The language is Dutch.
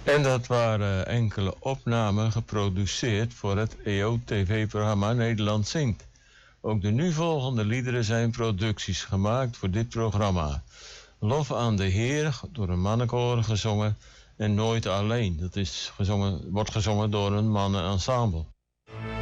En dat waren enkele opnamen geproduceerd voor het EO-tv-programma Nederland Zingt. Ook de nu volgende liederen zijn producties gemaakt voor dit programma. Lof aan de Heer, door een mannenkoor gezongen, en Nooit Alleen. Dat wordt gezongen door een mannenensemble.